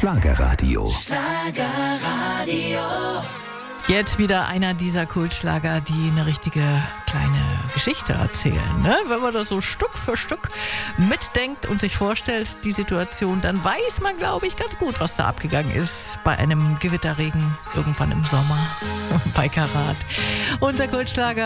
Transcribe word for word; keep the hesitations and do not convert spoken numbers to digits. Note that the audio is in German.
Schlagerradio. Schlagerradio. Jetzt wieder einer dieser Kultschlager, die eine richtige kleine Geschichte erzählen. Ne? Wenn man das so Stück für Stück mitdenkt und sich vorstellt, die Situation, dann weiß man, glaube ich, ganz gut, was da abgegangen ist bei einem Gewitterregen irgendwann im Sommer bei Karat. Unser Kultschlager